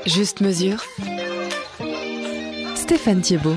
Juste mesure. Stéphane Thiebaud.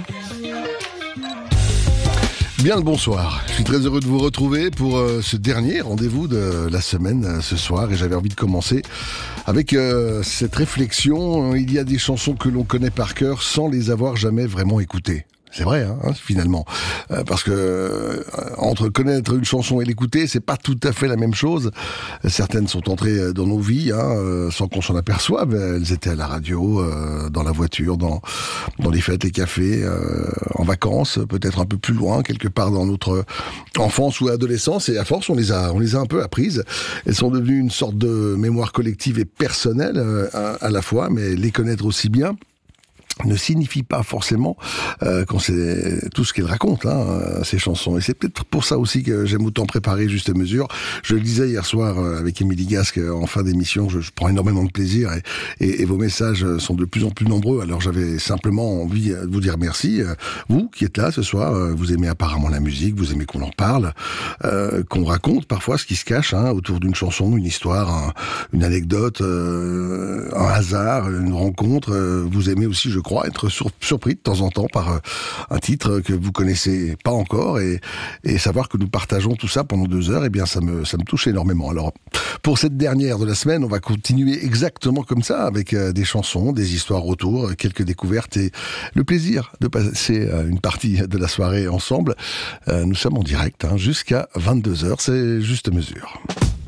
Bien le bonsoir, je suis très heureux de vous retrouver pour ce dernier rendez-vous de la semaine ce soir et j'avais envie de commencer avec cette réflexion. Il y a des chansons que l'on connaît par cœur sans les avoir jamais vraiment écoutées. C'est vrai, finalement, parce que entre connaître une chanson et l'écouter, c'est pas tout à fait la même chose. Certaines sont entrées dans nos vies, sans qu'on s'en aperçoive. Elles étaient à la radio, dans la voiture, dans les fêtes, les cafés, en vacances, peut-être un peu plus loin, quelque part dans notre enfance ou adolescence. Et à force, on les a un peu apprises. Elles sont devenues une sorte de mémoire collective et personnelle à la fois, mais les connaître aussi bien ne signifie pas forcément qu'on sait tout ce qu'elle raconte, ces chansons. Et c'est peut-être pour ça aussi que j'aime autant préparer Juste Mesure. Je le disais hier soir avec Émilie Gasque en fin d'émission, je prends énormément de plaisir et vos messages sont de plus en plus nombreux. Alors j'avais simplement envie de vous dire merci. Vous qui êtes là ce soir, vous aimez apparemment la musique, vous aimez qu'on en parle, qu'on raconte parfois ce qui se cache autour d'une chanson, une histoire, une anecdote, un hasard, une rencontre. Vous aimez aussi, je crois, être surpris de temps en temps par un titre que vous connaissez pas encore et savoir que nous partageons tout ça pendant 2 heures, eh bien ça me touche énormément. Alors pour cette dernière de la semaine, on va continuer exactement comme ça avec des chansons, des histoires autour, quelques découvertes et le plaisir de passer une partie de la soirée ensemble. Nous sommes en direct jusqu'à 22 heures, c'est Juste Mesure.